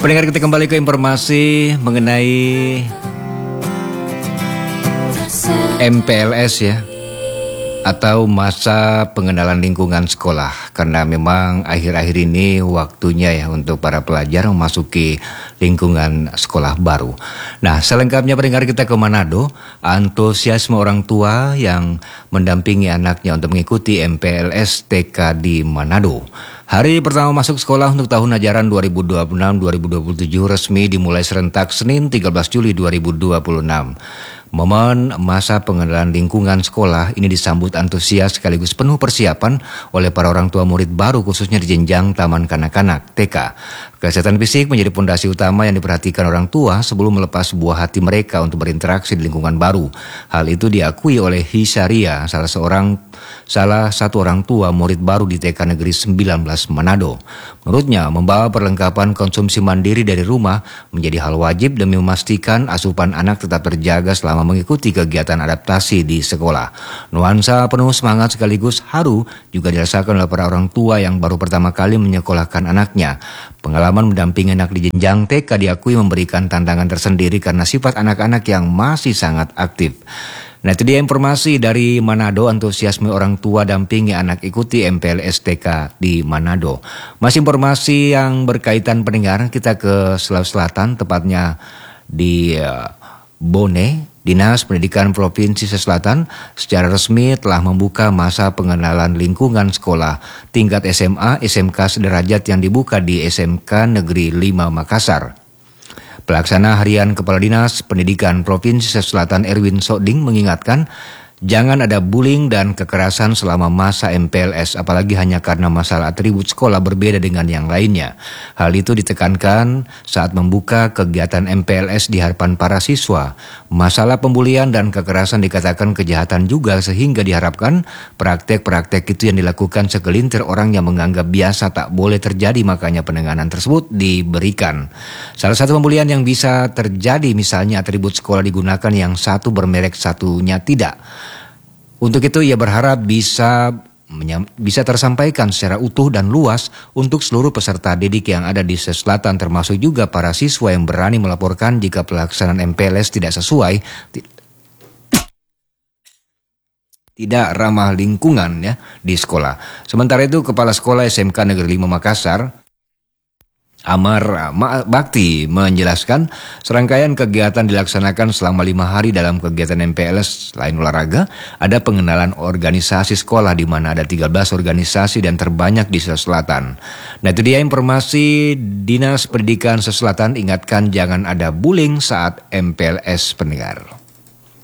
Pendengar, kita kembali ke informasi mengenai MPLS ya, atau masa pengenalan lingkungan sekolah, karena memang akhir-akhir ini waktunya ya untuk para pelajar memasuki lingkungan sekolah baru. Nah, selengkapnya pendengar, kita ke Manado. Antusiasme orang tua yang mendampingi anaknya untuk mengikuti MPLS TK di Manado. Hari pertama masuk sekolah untuk tahun ajaran 2026-2027 resmi dimulai serentak Senin 13 Juli 2026. Momen masa pengenalan lingkungan sekolah ini disambut antusias sekaligus penuh persiapan oleh para orang tua murid baru, khususnya di jenjang taman kanak-kanak TK. Kesehatan fisik menjadi pondasi utama yang diperhatikan orang tua sebelum melepas buah hati mereka untuk berinteraksi di lingkungan baru. Hal itu diakui oleh Hisaria, salah satu orang tua murid baru di TK Negeri 19 Manado. Menurutnya, membawa perlengkapan konsumsi mandiri dari rumah menjadi hal wajib demi memastikan asupan anak tetap terjaga selama mengikuti kegiatan adaptasi di sekolah. Nuansa penuh semangat sekaligus haru juga dirasakan oleh para orang tua yang baru pertama kali menyekolahkan anaknya. Pengalaman mendampingi anak di jenjang TK diakui memberikan tantangan tersendiri karena sifat anak-anak yang masih sangat aktif. Nah, itu dia informasi dari Manado, antusiasme orang tua dampingi anak ikuti MPLS TK di Manado. Masih informasi yang berkaitan pendengar, kita ke Sulawesi Selatan, tepatnya di Bone. Dinas Pendidikan Provinsi Selatan secara resmi telah membuka masa pengenalan lingkungan sekolah tingkat SMA, SMK sederajat yang dibuka di SMK Negeri 5 Makassar. Pelaksana Harian Kepala Dinas Pendidikan Provinsi Selatan Erwin Soding mengingatkan, jangan ada bullying dan kekerasan selama masa MPLS, apalagi hanya karena masalah atribut sekolah berbeda dengan yang lainnya. Hal itu ditekankan saat membuka kegiatan MPLS di hadapan para siswa. Masalah pembulian dan kekerasan dikatakan kejahatan juga, sehingga diharapkan praktek-praktek itu yang dilakukan segelintir orang yang menganggap biasa tak boleh terjadi, makanya penanganan tersebut diberikan. Salah satu pembulian yang bisa terjadi misalnya atribut sekolah digunakan yang satu bermerek satunya tidak. Untuk itu ia berharap bisa tersampaikan secara utuh dan luas untuk seluruh peserta didik yang ada di Selatan, termasuk juga para siswa yang berani melaporkan jika pelaksanaan MPLS tidak sesuai, tidak ramah lingkungan ya di sekolah. Sementara itu, Kepala Sekolah SMK Negeri 5 Makassar, Amar Bakti, menjelaskan serangkaian kegiatan dilaksanakan selama 5 hari. Dalam kegiatan MPLS selain olahraga, ada pengenalan organisasi sekolah di mana ada 13 organisasi dan terbanyak di Sulawesi Selatan. Nah, itu dia informasi Dinas Pendidikan Sulawesi Selatan. Ingatkan jangan ada bullying saat MPLS, pendengar.